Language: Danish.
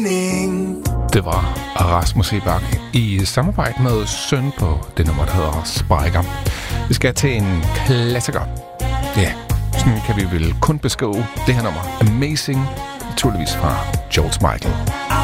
Det var Rasmus Sebak i samarbejde med Søn på det nummer, der hedder Spiker. Vi skal til en klassiker. Ja, sådan kan vi vel kun beskrive det her nummer. Amazing, naturligvis fra George Michael.